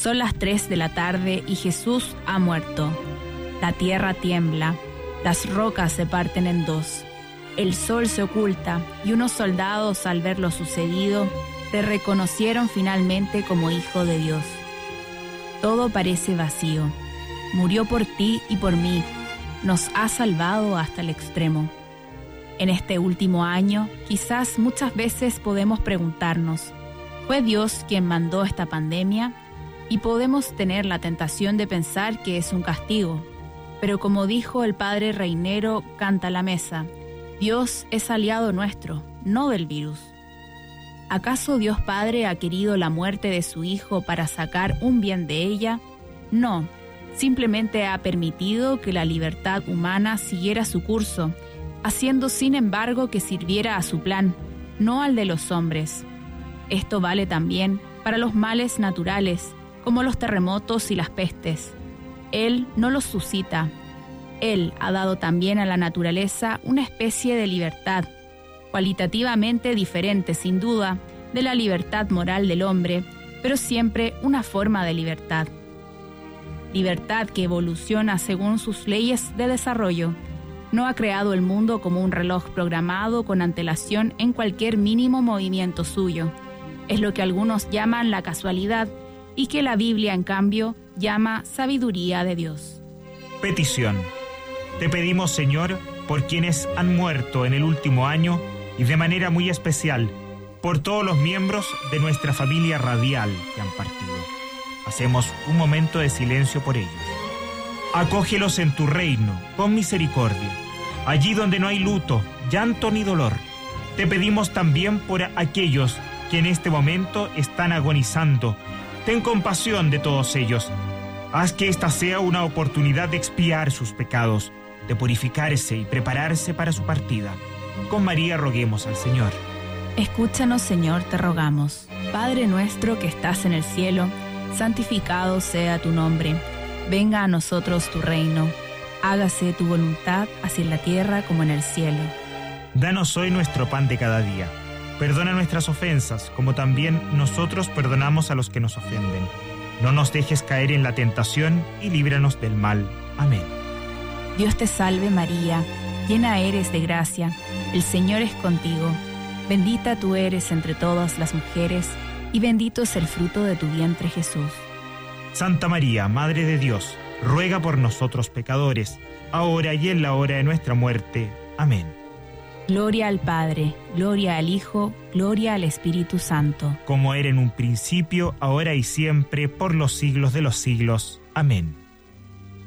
Son las 3 de la tarde y Jesús ha muerto. La tierra tiembla, las rocas se parten en dos. El sol se oculta y unos soldados, al ver lo sucedido, te reconocieron finalmente como Hijo de Dios. Todo parece vacío. Murió por ti y por mí. Nos ha salvado hasta el extremo. En este último año, quizás muchas veces podemos preguntarnos, ¿fue Dios quien mandó esta pandemia? Y podemos tener la tentación de pensar que es un castigo. Pero como dijo el padre Reinero Cantalamessa, Dios es aliado nuestro, no del virus. ¿Acaso Dios Padre ha querido la muerte de su Hijo para sacar un bien de ella? No, simplemente ha permitido que la libertad humana siguiera su curso, haciendo sin embargo que sirviera a su plan, no al de los hombres. Esto vale también para los males naturales, como los terremotos y las pestes. Él no los suscita. Él ha dado también a la naturaleza una especie de libertad, cualitativamente diferente, sin duda, de la libertad moral del hombre, pero siempre una forma de libertad. Libertad que evoluciona según sus leyes de desarrollo. No ha creado el mundo como un reloj programado con antelación en cualquier mínimo movimiento suyo. Es lo que algunos llaman la casualidad y que la Biblia, en cambio, llama sabiduría de Dios. Petición. Te pedimos, Señor, por quienes han muerto en el último año y de manera muy especial, por todos los miembros de nuestra familia radial que han partido. Hacemos un momento de silencio por ellos. Acógelos en tu reino, con misericordia, allí donde no hay luto, llanto ni dolor. Te pedimos también por aquellos que en este momento están agonizando. Ten compasión de todos ellos. Haz que esta sea una oportunidad de expiar sus pecados, de purificarse y prepararse para su partida. Con María roguemos al Señor. Escúchanos, Señor, te rogamos. Padre nuestro que estás en el cielo, santificado sea tu nombre. Venga a nosotros tu reino. Hágase tu voluntad, así en la tierra como en el cielo. Danos hoy nuestro pan de cada día. Perdona nuestras ofensas, como también nosotros perdonamos a los que nos ofenden. No nos dejes caer en la tentación y líbranos del mal. Amén. Dios te salve María, llena eres de gracia, el Señor es contigo. Bendita tú eres entre todas las mujeres, y bendito es el fruto de tu vientre Jesús. Santa María, Madre de Dios, ruega por nosotros pecadores, ahora y en la hora de nuestra muerte. Amén. Gloria al Padre, gloria al Hijo, gloria al Espíritu Santo. Como era en un principio, ahora y siempre, por los siglos de los siglos. Amén.